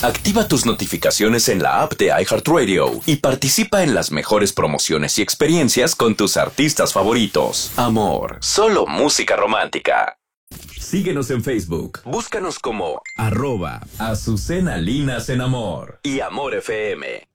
Activa tus notificaciones en la app de iHeartRadio y participa en las mejores promociones y experiencias con tus artistas favoritos. Amor, solo música romántica. Síguenos en Facebook. Búscanos como @AzucenaLinasenAmor y Amor FM.